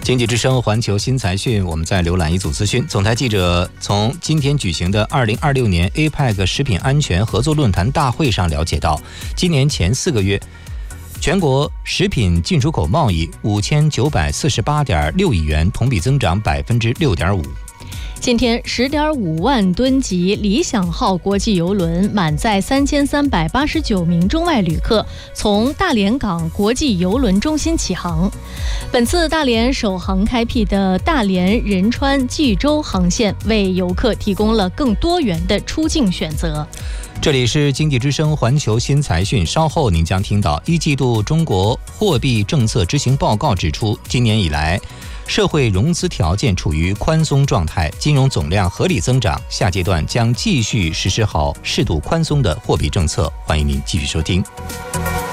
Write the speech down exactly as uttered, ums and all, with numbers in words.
经济之声环球新财讯，我们在浏览一组资讯。总台记者从今天举行的二零二六年 A P E C 食品安全合作论坛大会上了解到，今年前四个月，全国食品进出口贸易五千九百四十八点六亿元，同比增长百分之六点五。 今天，十点五万吨级理想号国际邮轮满载三千三百八十九名中外旅客，从大连港国际邮轮中心起航。本次大连首航开辟的大连仁川济州航线，为游客提供了更多元的出境选择。 这里是经济之声环球新财讯，稍后您将听到一季度中国货币政策执行报告指出，今年以来社会融资条件处于宽松状态，金融总量合理增长，下阶段将继续实施好适度宽松的货币政策。欢迎您继续收听。